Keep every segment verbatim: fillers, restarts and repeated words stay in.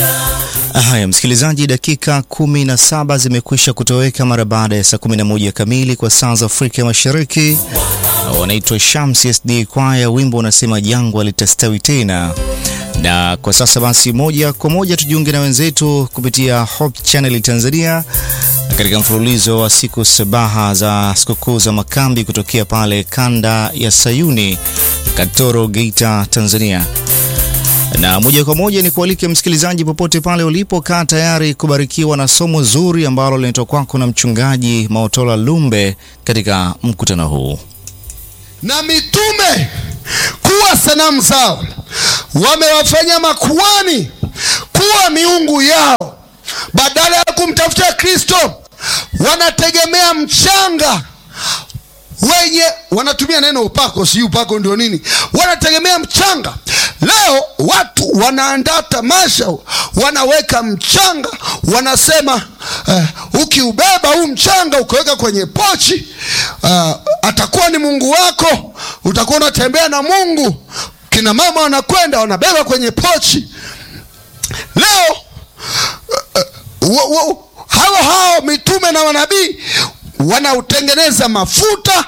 Haya msikilizaji, dakika kumi na saba zimekwisha kutoweka mara baada ya saa kumi na moja kamili kwa saa za Afrika Mashariki. Wanaitwa Shamsi S D Choir, wimbo unasema jangwa litastawi tena. Na kwa sasa basi moja kwa moja tujiunge na wenzetu kupitia Hope Channel Tanzania katika mfululizo wa siku sabaha za sikukuu za makambi kutokea pale kanda ya Sayuni, Katoro, Geita, Tanzania. Na moja kwa moja ni kualike msikilizaji popote pale ulipo, kaa tayari kubarikiwa na somo zuri ambalo linatoka kwako na mchungaji Maotola Lumbe katika mkutano huu. Na mitume kuwa sanamu zao, wamewafanya makuhani kuwa miungu yao. Badala ya kumtafuta Kristo, wanategemea mchanga wenye, wanatumia neno upako, si upako ndio nini? Wanategemea mchanga. Leo watu wanaandaa tamasha, wanaweka mchanga, wanasema uh, ukiubeba huu mchanga ukaweka kwenye pochi, uh, atakuwa ni Mungu wako, utakuwa unatembea na Mungu. Kina mama wanakwenda wanabeba kwenye pochi. Leo uh, uh, uh, hao hao mitume na manabii wanautengeneza mafuta,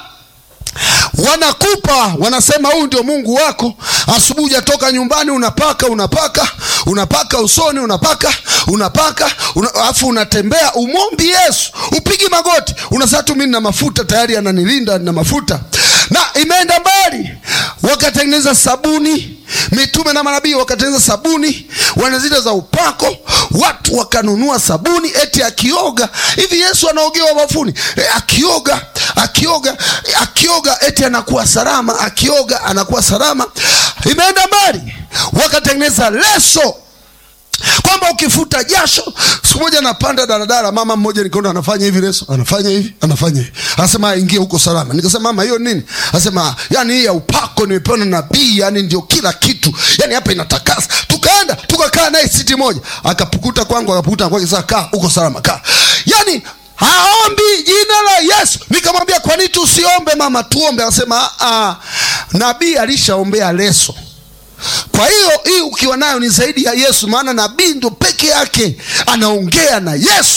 wanakupa, wanasema huu ndio Mungu wako. Asubuhi hujatoka nyumbani, unapaka unapaka unapaka usoni, unapaka unapaka alafu una, unatembea, umombi Yesu, upigi magoti, unasema tu mimi na mafuta tayari ananilinda na mafuta. Na imeenda mbali, wakatengeneza sabuni. Mitume na manabii wakatengeneza sabuni, wanazita za upako. Watu wakanunua sabuni, eti akioga hivi Yesu anaogewa bafuni. E, akioga akioga akioga eti anakuwa salama, akioga anakuwa salama. Imeenda mbali, wakatengeneza leso kwamba ukifuta jasho. Siku moja napanda daladala, mama mmoja nikaona anafanya hivi leso, anafanya hivi, anafanya hivi. Anasema ingia huko salama. Nikasema mama, hiyo nini? Anasema yani hii ya upako nimepewa na nabii, yani ndio kila kitu. Yani hapa inatakasa. Tukaenda, tukakaa naye siti moja. Akapukuta kwangu, akapukuta kwake, sasa kaa huko salama, kaa. Yani haombi jina la Yesu. Nikamwambia kwa nini tusiombe mama, tuombe? Anasema ah, nabii alishaombea leso. Kwa hiyo hii ukiwa nayo ni zaidi ya Yesu, maana nabii ndo peke yake anaongea na Yesu.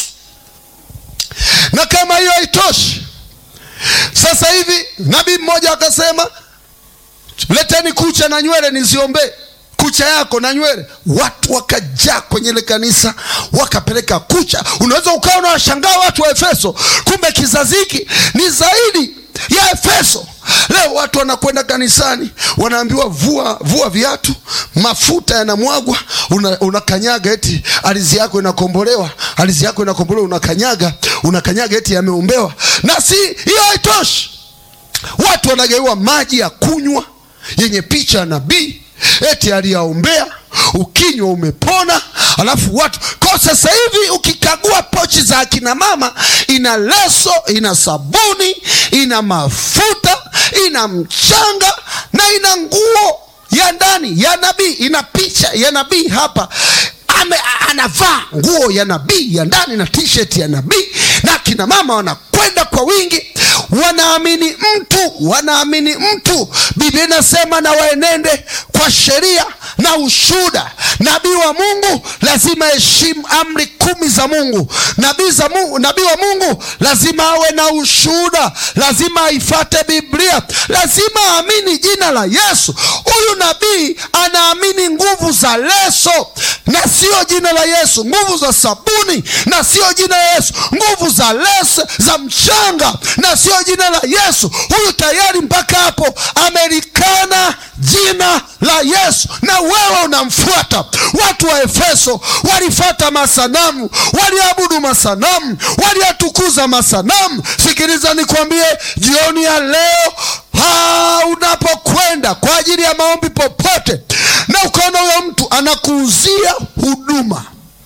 Na kama hiyo haitoshi, sasa hivi nabii mmoja akasema leteni kucha na nywele niziombe kucha yako na nywele. Watu wakajaa kwenye ile kanisa, wakapeleka kucha. Unaweza ukawa unawashangaa watu wa Efeso, kumbe kizazi hiki ni zaidi ya Efeso. Leo watu wanakwenda kanisani, wanaambiwa vua vua viatu, mafuta yanamwagwa, unakanyaga una eti ardhi yako inakombolewa, ardhi yako inakombolewa, unakanyaga, unakanyaga eti yameombewa. Na si hiyo haitoshi, watu wanageuwa maji ya kunywa yenye picha ya nabii, eti aliyaombea, ukinywa umepona. Alafu watu kwa sasa hivi ukikagua pochi za akina mama, ina leso, ina sabuni, ina mafuta, ina mchanga na ina nguo ya ndani ya nabii, ina picha ya nabii hapa. Ame, anavaa nguo ya nabii ya ndani na t-shirt ya nabii, na kina mama wanakwenda kwa wingi, wanaamini mtu, wanaamini mtu. Biblia inasema na waenende kwa sheria na ushuhuda. Nabii wa Mungu lazima heshimu amri kumi za Mungu. Nabii za Mungu, nabii wa Mungu lazima awe na ushuhuda, lazima aifuate Biblia, lazima aamini jina la Yesu. Huyu nabii anaamini nguvu za leso na sio jina la Yesu, nguvu za sabuni na sio jina la Yesu, nguvu za leso za mchanga na sio jina la Yesu. Huyu tayari mpaka hapo amerikana jina la Yesu, na wewe unamfuata. Watu wa Efeso walifuata masanamu, waliabudu masanamu, waliatukuza masanamu. Sikiliza nikwambie jioni ya leo, ha, unapokwenda kwa ajili ya maombi popote na ukaona huyo mtu anakuuzia huduma,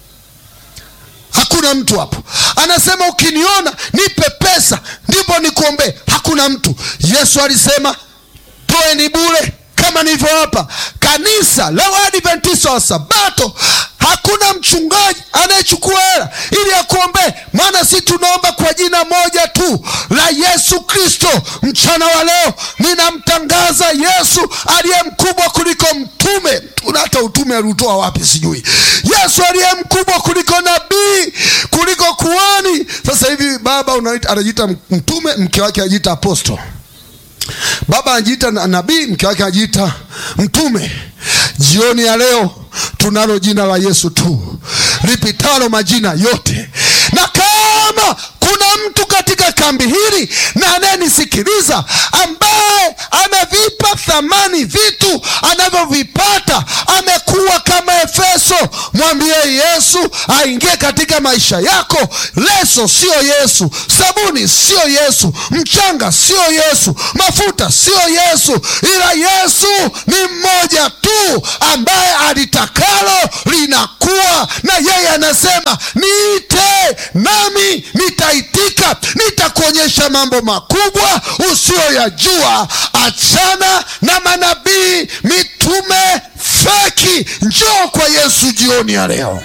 hakuna mtu hapo anasema ukiniona nipe pesa ndipo nikuombe, hakuna mtu. Yesu alisema toeni bure kama nilivyo hapa. Kanisa la Waadventista wa Sabato hakuna mchungaji anayechukua hela ili akuombe, maana si tunaomba kwa jina moja tu la Yesu Kristo. Mchana wa leo ninamtangaza Yesu aliye mkubwa kuliko mtume. Hata utume aliutoa wapi sijui. Yesu aliye mkubwa kuliko nabii, kuliko kuhani. Sasa hivi baba unaita anajiita mtume, mke wake anajiita apostle. Baba anajiita nabii, mke wake anajiita mtume. Jioni ya leo tunalo jina la Yesu tu lipitalo majina yote. Na kama kuna mtu katika kambi hili na anayenisikiliza ambaye amevipa thamani vitu anavyovipata, amekuwa kama Efeso, mwambie Yesu aingie katika maisha yako. Leso sio Yesu, sabuni sio Yesu, mchanga sio Yesu, mafuta sio Yesu, ila Yesu ni mmoja tu ambaye alitakalo linakuwa. Na yeye anasema niite nami nitaitika, nitakuonyesha mambo makubwa usiyoyajua. Achana na manabii, mitume feki. Njoo kwa Yesu jioni ya leo.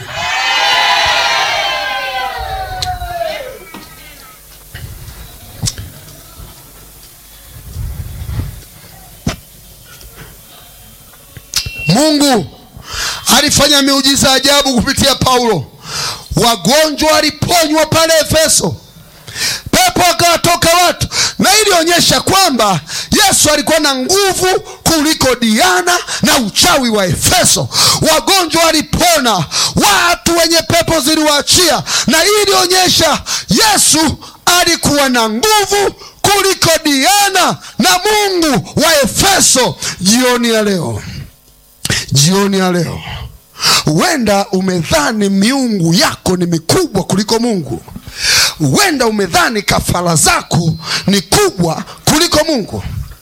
Mungu alifanya miujiza ajabu kupitia Paulo. Wagonjwa waliponywa pale Efeso, pepo akawatoka watu, na ilionyesha kwamba Yesu alikuwa na nguvu kuliko Diana na uchawi wa Efeso. Wagonjwa walipona, watu wenye pepo ziliwaachia, na ilionyesha Yesu alikuwa na nguvu kuliko Diana na Mungu wa Efeso. Jioni ya leo, jioni ya leo, huenda umedhani miungu yako ni mikubwa kuliko Mungu. Huenda umedhani kafara zako ni kubwa kuliko Mungu.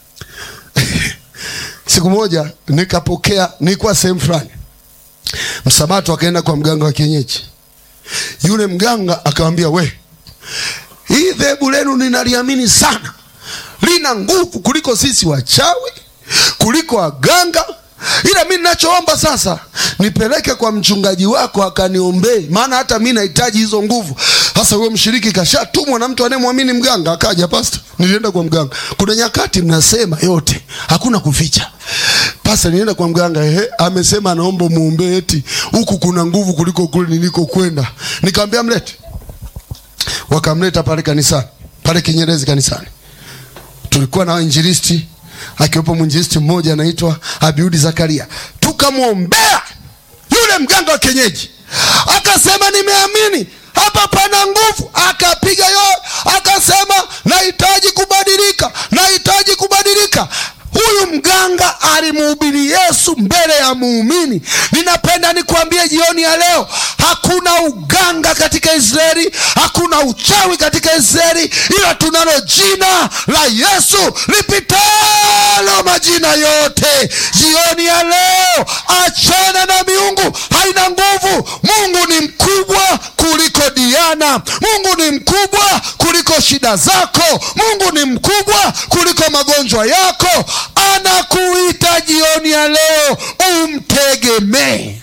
Siku moja nikapokea, nilikuwa sehemu fulani, msabato akaenda kwa mganga wa kienyeji. Yule mganga akamwambia, we, hii dhehebu lenu ninaliamini sana, lina nguvu kuliko sisi wachawi, kuliko waganga, ila mimi ninachoomba sasa nipeleke kwa mchungaji wako akaniombee, maana hata mimi nahitaji hizo nguvu. Sasa huyo mshiriki kashatumwa na mtu anayemwamini mganga, akaja, pastor, nilienda kwa mganga. Kuna nyakati mnasema yote, hakuna kuficha. Pastor, nilienda kwa mganga, ehe, amesema anaomba muombe, eti huku kuna nguvu kuliko kule niliko kwenda. Nikamwambia mlete. Wakamleta pale kanisani, pale Kinyerezi kanisani. Tulikuwa na injilisti, akiwepo mwinjilisti mmoja anaitwa Abiudi Zakaria. Tukamwombea yule mganga wa kienyeji, akasema nimeamini hapa pana nguvu. Akapiga yoe, akasema nahitaji kubadilika, nahitaji kubadilika. Huyu mganga alimhubiri Yesu mbele ya muumini. Ninapenda nikwambie jioni ya leo, hakuna uganga katika Israeli, hakuna uchawi katika Israeli, ila tunalo jina la Yesu lipitalo majina yote. Jioni ya leo, achana na miungu, haina nguvu. Mungu ni mkubwa kuliko Diana. Mungu ni mkubwa kuliko shida zako. Mungu ni mkubwa kuliko magonjwa yako. Anakuita jioni ya leo, umtegemee.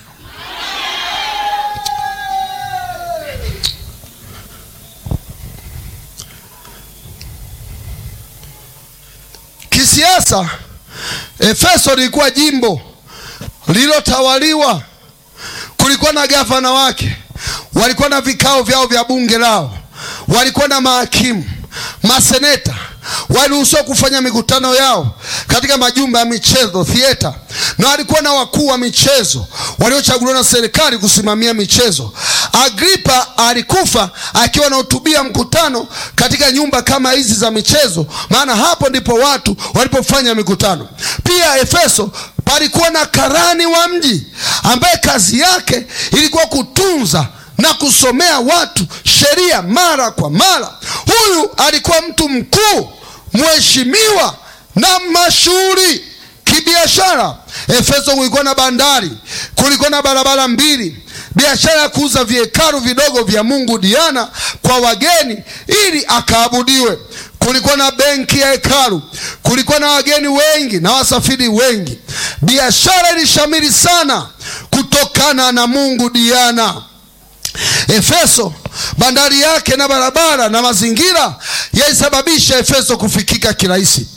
Kisiasa, Efeso lilikuwa jimbo lililotawaliwa. Kulikuwa na gavana wake, walikuwa na vikao vyao vya bunge lao, walikuwa na mahakimu, maseneta, waliruhusiwa kufanya mikutano yao katika majumba ya michezo, theater, na walikuwa na wakuu wa michezo waliochaguliwa na serikali kusimamia michezo. Agripa alikufa akiwa anahutubia mkutano katika nyumba kama hizi za michezo, maana hapo ndipo watu walipofanya mikutano. Pia Efeso palikuwa na karani wa mji ambaye kazi yake ilikuwa kutunza na kusomea watu sheria mara kwa mara. Huyu alikuwa mtu mkuu, mheshimiwa na mashuhuri kibiashara. Efeso kulikuwa na bandari, kulikuwa na barabara mbili, biashara ya kuuza vihekalu vidogo vya Mungu Diana kwa wageni ili akaabudiwe. Kulikuwa na benki ya hekalu, kulikuwa na wageni wengi na wasafiri wengi. Biashara ilishamiri sana kutokana na Mungu Diana. Efeso, bandari yake na barabara na mazingira yalisababisha Efeso kufikika kirahisi.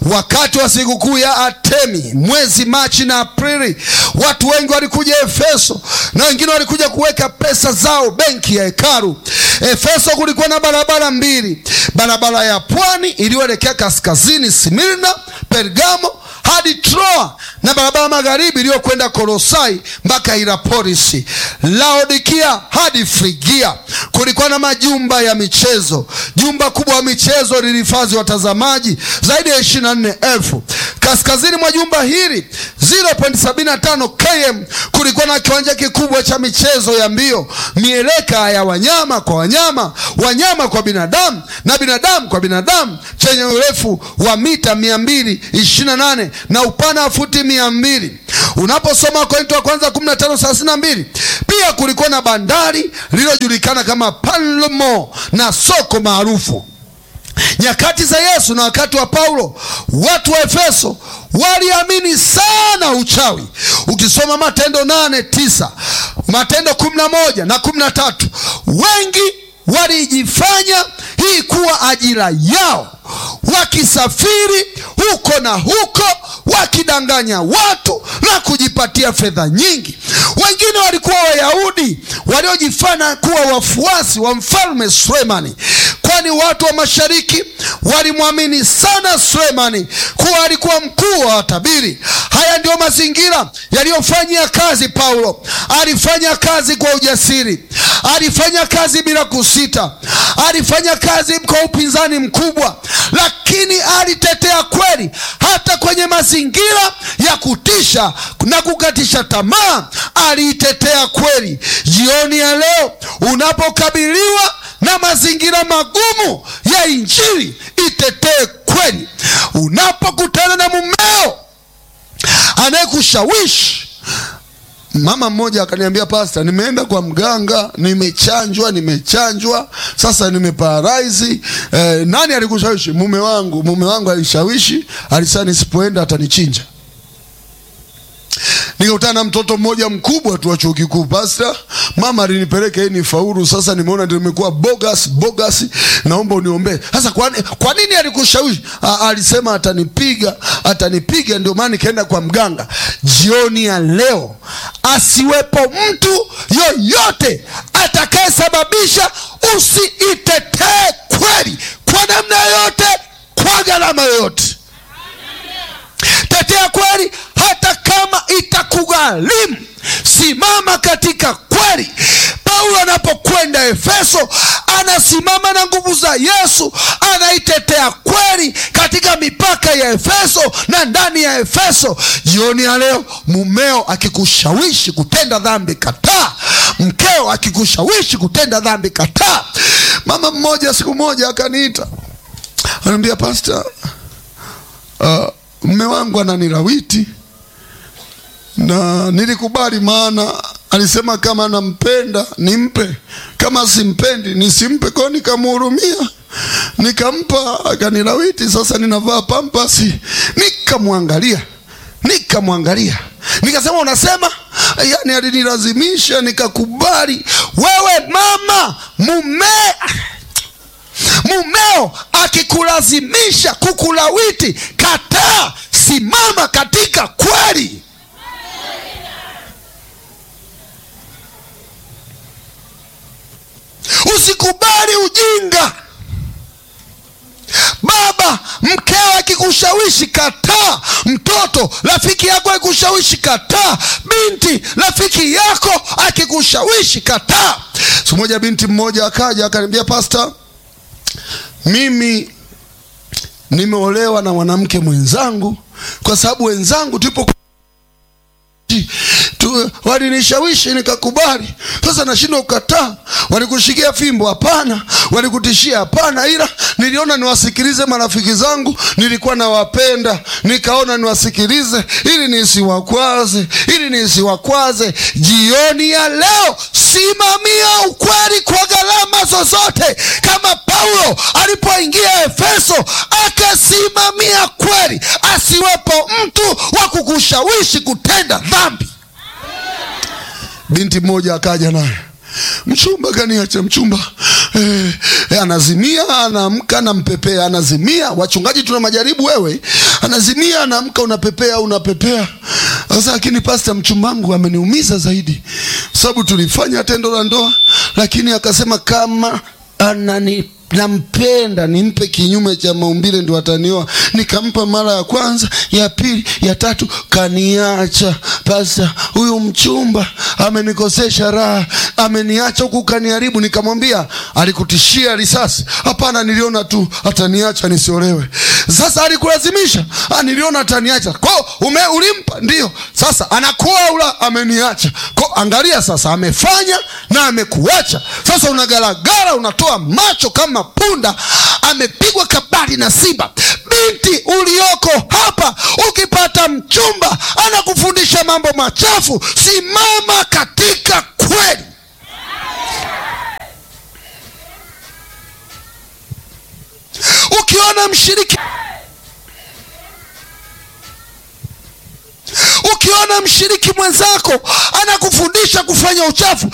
Wakati wa sikukuu ya Artemi, mwezi Machi na Aprili, watu wengi walikuja Efeso, na wengine walikuja kuweka pesa zao benki ya hekalu. Efeso kulikuwa na barabara mbili, barabara ya pwani iliyoelekea kaskazini Smyrna, Pergamo hadi Troa, na barabara magharibi iliyokwenda Kolosai mpaka Hierapolis, Laodikia hadi Frigia. Kulikuwa na majumba ya michezo. Jumba kubwa la michezo lilihifadhi watazamaji zaidi ya ishirini na nne elfu. Kaskazini mwa jumba hili zero point seven five kilometers kulikuwa na kiwanja kikubwa cha michezo ya mbio, mieleka ya wanyama kwa wanyama, wanyama kwa binadamu, na binadamu kwa binadamu, chenye urefu wa mita mia mbili ishirini na nane na upana wa futi mia mbili. Unaposoma Korinto wa kwanza kumi na tano thelathini na mbili, pia kulikuwa na bandari lililojulikana kama Palmo na soko maarufu. Nyakati za Yesu na wakati wa Paulo, watu wa Efeso waliamini sana uchawi. Ukisoma Matendo nane tisa, Matendo kumi na moja na kumi na tatu, wengi walijifanya hii kuwa ajira yao, wakisafiri huko na huko wakidanganya watu na kujipatia fedha nyingi. Wengine walikuwa Wayahudi waliojifanya kuwa wafuasi wa mfalme Sulemani, kwani watu wa mashariki walimwamini sana Sulemani kuwa alikuwa mkuu wa watabiri. Haya ndio mazingira yaliyofanyia kazi Paulo. Alifanya kazi kwa ujasiri, alifanya kazi bila kusita, alifanya kazi kwa upinzani mkubwa, lakini alitetea kweli hata kwenye mazingira ya kutisha na kukatisha tamaa. Aliitetea kweli. Jioni ya leo, unapokabiliwa na mazingira magumu ya Injili, itetee kweli. Unapokutana na mumeo anayekushawishi. Mama mmoja akaniambia, pastor, nimeenda kwa mganga, nimechanjwa, nimechanjwa, sasa nimeparalyze. Eh, nani alikushawishi? Mume wangu. Mume wangu alishawishi, alisema nisipoenda atanichinja. Nikakutana na mtoto mmoja mkubwa tu wa chuo kikuu, pastor, mama alinipeleka yeye nifaulu, sasa nimeona ndio nimekuwa bogus bogus, naomba uniombee. Sasa kwa, kwa nini alikushawishi? Alisema atanipiga, atanipiga, ndio maana nikaenda kwa mganga. Jioni ya leo, asiwepo mtu yoyote atakayesababisha usiitetee kweli kwa namna yoyote, kwa gharama yoyote. Tetea kweli hata kama itakugharimu. Simama katika kweli. Paulo anapokwenda Efeso, anasimama na nguvu za Yesu, anaitetea kweli katika mipaka ya Efeso na ndani ya Efeso. Jioni ya leo, mumeo akikushawishi kutenda dhambi, kataa. Mkeo akikushawishi kutenda dhambi, kataa. Mama mmoja siku moja akaniita, ananiambia, pastor, uh, mume wangu ananirawiti, na nilikubali, maana alisema kama nampenda nimpe, kama simpendi nisimpe. Kwa nikamhurumia, nikampa, akanirawiti. Sasa ninavaa pampasi. Nikamwangalia, nikamwangalia nikasema, unasema? Yani alinilazimisha, nikakubali. Wewe mama, mume mumeo akikulazimisha kukulawiti, kataa. Simama katika kweli. Usikubali ujinga. Baba, mkeo akikushawishi, kataa. Mtoto, rafiki yako akikushawishi, kataa. Binti, rafiki yako akikushawishi, kataa. Siku moja binti mmoja akaja akaniambia, pastor, mimi nimeolewa na mwanamke mwenzangu, kwa sababu wenzangu tupo tu, walinishawishi nikakubali. Sasa nashindwa kukataa. Walikushikia fimbo? Hapana. Walikutishia? Hapana. Ila niliona niwasikilize marafiki zangu, nilikuwa nawapenda, nikaona niwasikilize ili nisiwakwaze, ili nisiwakwaze. Jioni ya leo, simamia ukweli kwa gharama zozote, kama Paulo alipoingia Efeso akasimamia kweli. Asiwepo mtu wa kukushawishi kutenda dhambi. Binti mmoja akaja naye, mchumba kaniacha, mchumba eh, eh, anazimia, anaamka, anampepea, anazimia. Wachungaji tuna majaribu, wewe anazimia, anaamka, unapepea, unapepea. Sasa lakini pastor, mchumba wangu ameniumiza zaidi, sababu tulifanya tendo la ndoa, lakini akasema kama anani nampenda nimpe kinyume cha maumbile ndio atanioa. Nikampa mara ya kwanza, ya pili, ya tatu, kaniacha. Pastor, huyu mchumba amenikosesha raha, ameniacha huku kaniharibu. Nikamwambia, alikutishia risasi? Hapana, niliona tu ataniacha nisiolewe. Sasa alikulazimisha? Ah, niliona ataniacha. Kwa ume ulimpa? Ndio. Sasa anakuwa ula ameniacha. Kwa angalia sasa, amefanya na amekuacha. Sasa unagalagala, unatoa macho kama punda amepigwa kabari na simba. Binti ulioko hapa, ukipata mchumba anakufundisha mambo machafu, simama katika kweli. Ukiona mshiriki Ukiona mshiriki mwenzako anakufundisha kufanya uchafu,